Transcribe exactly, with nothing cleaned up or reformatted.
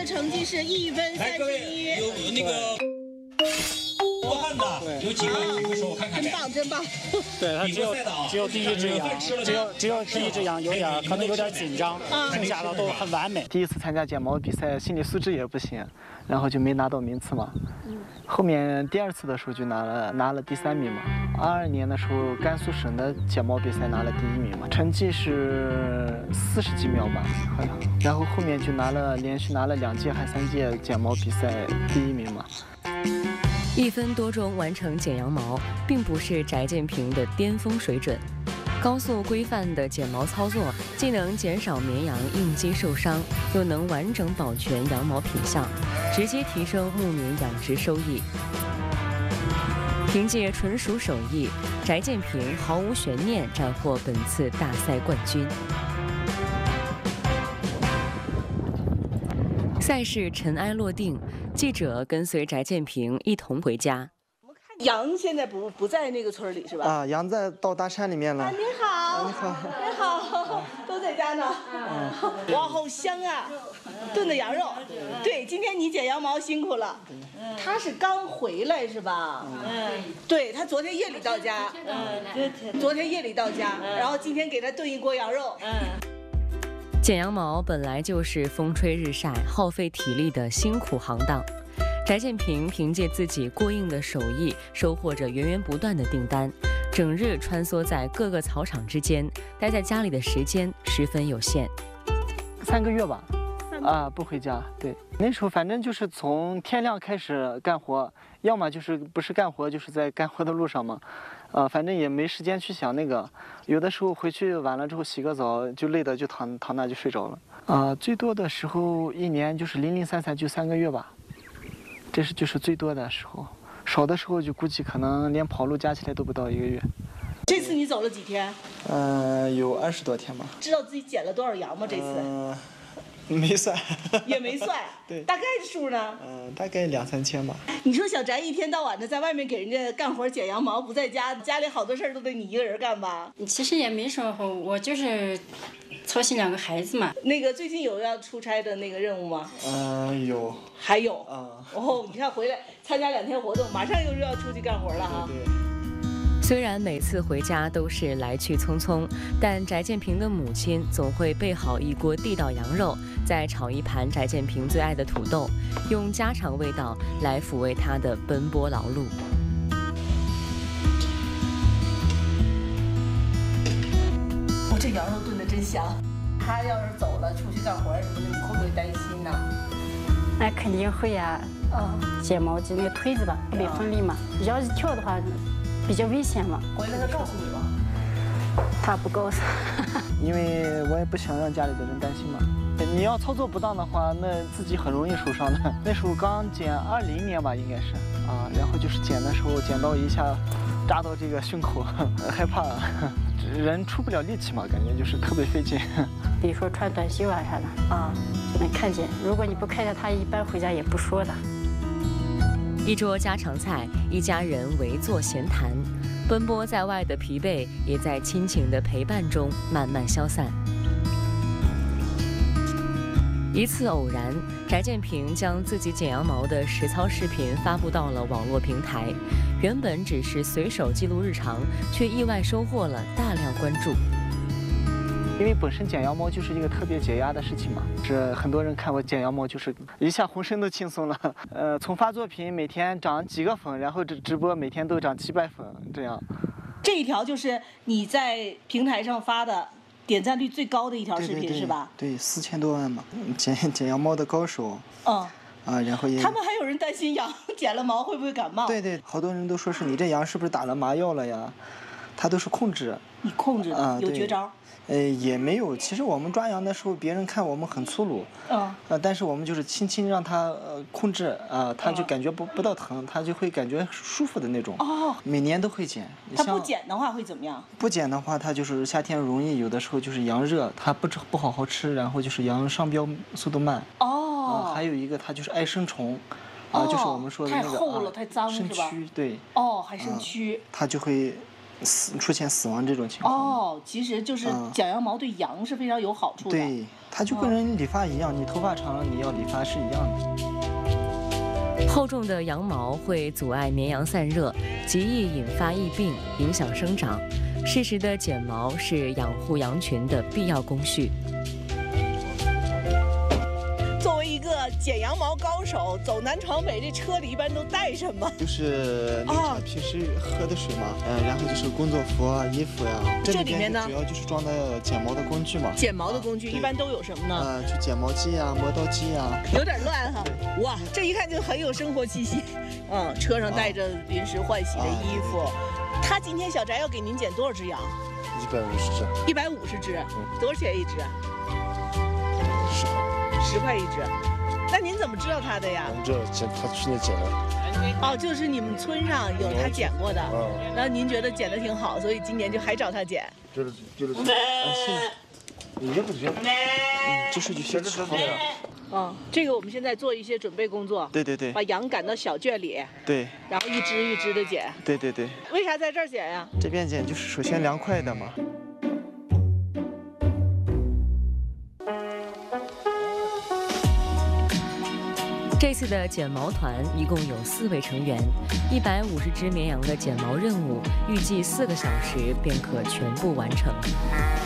的成绩是一分三十一。 有那个多汗的，有几个举个手我看看。 真棒，真棒。 对他只有只有第一只羊，只有只有第一只羊有点可能有点紧张，剩下的都很完美。 第一次参加剪毛比赛，心理素质也不行，然后就没拿到名次嘛。后面第二次的时候就拿了拿了第三名嘛。二二年的时候，甘肃省的剪毛比赛拿了第一名嘛，成绩是四十几秒吧，好像。然后后面就拿了连续拿了两届还三届剪毛比赛第一名嘛。 一分多钟完成剪羊毛，并不是翟建平的巅峰水准。高速规范的剪毛操作，既能减少绵羊应激受伤，又能完整保全羊毛品相，直接提升牧民养殖收益。凭借纯熟手艺，翟建平毫无悬念斩获本次大赛冠军。赛事尘埃落定，记者跟随翟建平一同回家。 羊现在不不在那个村里是吧？ 啊，羊在到大山里面了。 啊，您好， 你好， 你好，都在家呢。嗯，哇，好香啊！炖的羊肉。对，今天你剪羊毛辛苦了。他是刚回来是吧？嗯，对他昨天夜里到家。嗯，昨天夜里到家，然后今天给他炖一锅羊肉。嗯。 剪羊毛本来就是风吹日晒、耗费体力的辛苦行当，翟建平凭借自己过硬的手艺，收获着源源不断的订单，整日穿梭在各个草场之间，待在家里的时间十分有限。 三个月吧，啊，不回家。对，那时候反正就是从天亮开始干活，要么就是不是干活，就是在干活的路上嘛。呃，反正也没时间去想那个，有的时候回去晚了之后洗个澡，就累的就躺躺那就睡着了。啊、呃，最多的时候一年就是零零散散就三个月吧，这是就是最多的时候，少的时候就估计可能连跑路加起来都不到一个月。 这次你走了几天？ 呃，有二十多天吧。 知道自己剪了多少羊吗？这次？ 呃没算， 也没算， 对， 大概的数呢？ 嗯、呃，大概两三千吧。 你说小翟一天到晚的在外面给人家干活剪羊毛，不在家，家里好多事儿都得你一个人干吧？ 其实也没什么活，我就是操心两个孩子嘛。 那个最近有要出差的那个任务吗？ 嗯、呃，有。 还有。 啊、 嗯。哦，你看回来参加两天活动，马上又要出去干活了哈。 对对对。 虽然每次回家都是来去匆匆，但翟建平的母亲总会备好一锅地道羊肉，再炒一盘翟建平最爱的土豆，用家常味道来抚慰他的奔波劳碌。 我、哦、这羊肉炖的真香。他要是走了出去干活什么的，你会不会担心呢？ 那肯定会呀、啊。嗯。剪毛机那个推子吧，特别锋利嘛，要是跳的话。比较危险嘛， 回来他告诉你吗？ 他不告诉， 因为我也不想让家里的人担心嘛。你要操作不当的话，那自己很容易受伤的。那时候刚剪二零年吧，应该是啊，然后就是剪的时候剪刀一下扎到这个胸口，害怕，人出不了力气嘛，感觉就是特别费劲。 比如说穿短袖啊啥的啊，就能看见。如果你不看见他，一般回家也不说的。 一桌家常菜，一家人围坐闲谈，奔波在外的疲惫也在亲情的陪伴中慢慢消散。一次偶然，翟建平将自己剪羊毛的实操视频发布到了网络平台，原本只是随手记录日常，却意外收获了大量关注。 因为本身剪羊毛就是一个特别解压的事情嘛，是很多人看我剪羊毛就是一下浑身都轻松了。呃，从发作品每天涨几个粉，然后直直播每天都涨几百粉，这样。 这一条就是你在平台上发的点赞率最高的一条视频， 对对对是吧？ 对，四千多万嘛，剪剪羊毛的高手。 嗯。 啊，然后也。 他们还有人担心羊剪了毛会不会感冒？ 对对，好多人都说是你这羊是不是打了麻药了呀？他都是控制。 你控制的、啊、有绝招？ 呃，也没有。其实我们抓羊的时候，别人看我们很粗鲁， 嗯， 呃，但是我们就是轻轻让它呃控制，啊、呃，它就感觉不不到疼，它就会感觉舒服的那种。 哦， 每年都会剪。 它不剪的话会怎么样？ 不剪的话，它就是夏天容易有的时候就是羊热，它不吃不好好吃，然后就是羊上标速度慢。 哦、 呃。还有一个它就是爱生虫，啊、呃，就是我们说的那个太厚了， 啊、 太脏是吧？生蛆，对。 哦，还生蛆。 它、呃、就会。死出现死亡这种情况哦，其实就是剪羊毛对羊是非常有好处的。 对， 它就跟人理发一样，你头发长了，你要理发是一样的。 厚重的羊毛会阻碍绵羊散热，极易引发疫病，影响生长。适时的剪毛是养护羊群的必要工序。 作为一个剪羊毛高手，走南闯北，这车里一般都带什么？ 就是那个平时喝的水嘛，嗯，然后就是工作服啊、衣服呀。 这里面呢， 主要就是装的剪毛的工具嘛。 剪毛的工具一般都有什么呢？ 呃，就剪毛机呀、磨刀机呀。 有点乱哈。哇，这一看就很有生活气息。嗯，车上带着临时换洗的衣服。他今天小翟要给您剪多少只羊？ 一百五十只。 一百五十只，多少钱一只？十十块一只。那您怎么知道他的呀？ 这剪他去年剪的。 哦，就是你们村上有他剪过的，然后您觉得剪得挺好，所以今年就还找他剪。 就是就是。啊，是。也不觉得。 嗯，就是有些吃好的。 嗯，这个我们现在做一些准备工作。 对对对。 把羊赶到小圈里。对。然后一只一只的剪。 对对对。 为啥在这儿剪呀？ 这边剪就是首先凉快的嘛。 这次的剪毛团一共有四位成员，一百五十只绵羊的剪毛任务，预计四个小时便可全部完成。